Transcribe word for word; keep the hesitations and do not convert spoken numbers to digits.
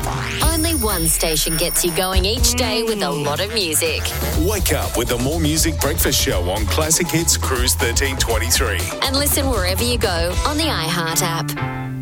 Only one station gets you going each day with a lot of music. Wake up with the More Music Breakfast Show on Classic Hits Cruise thirteen twenty-three. And listen wherever you go on the iHeart app.